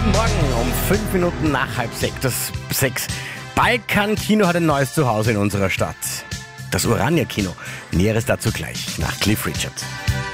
Guten Morgen, um 5 Minuten nach halb sechs. Balkan Kino hat ein neues Zuhause in unserer Stadt. Das Urania Kino. Näheres dazu gleich nach Cliff Richard.